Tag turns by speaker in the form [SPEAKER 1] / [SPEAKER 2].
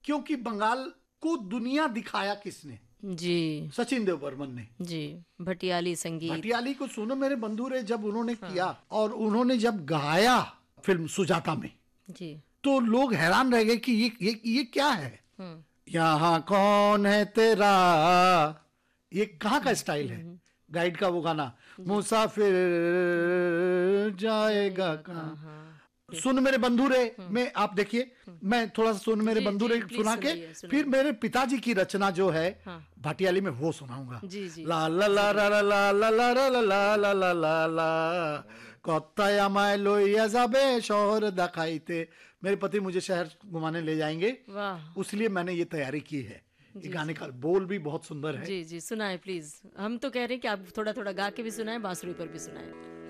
[SPEAKER 1] क्योंकि बंगाल को दुनिया दिखाया किसने?
[SPEAKER 2] जी
[SPEAKER 1] सचिन देव बर्मन ने
[SPEAKER 2] जी। भटियाली संगीत।
[SPEAKER 1] भटियाली को सुनो मेरे बंधु रे जब उन्होंने किया और उन्होंने जब गाया फिल्म सुजाता में,
[SPEAKER 2] जी।
[SPEAKER 1] तो लोग हैरान रह गए कि ये क्या है, यहाँ कौन है तेरा, ये कहाँ का स्टाइल है? गाइड का वो गाना, मुसाफिर जाएगा कहाँ, सुन मेरे बंधु रे में आप देखिए, मैं थोड़ा सा सुन मेरे
[SPEAKER 2] जी,
[SPEAKER 1] बंधु
[SPEAKER 2] जी,
[SPEAKER 1] रे
[SPEAKER 2] प्लीज
[SPEAKER 1] सुना के
[SPEAKER 2] सुनाइए, सुनाइए।
[SPEAKER 1] फिर मेरे पिताजी की रचना जो है
[SPEAKER 2] हाँ।
[SPEAKER 1] भाटियाली में वो सुनाऊंगा।
[SPEAKER 2] जी, जी।
[SPEAKER 1] ला ला ला ला ला ला ला ला ला ला ला ला ला ला कत्ताय আমায় লইয়া যাবে शहर দেখাইতে। मेरे पति मुझे शहर घुमाने ले जाएंगे,
[SPEAKER 2] वाह।
[SPEAKER 1] उसलिए मैंने ये तैयारी की है। ये गाने का बोल भी बहुत सुंदर है।
[SPEAKER 2] जी जी, सुनाए प्लीज। हम तो कह रहे हैं कि आप थोड़ा थोड़ा गा के भी सुनाए, बांसुरी पर भी सुनाए।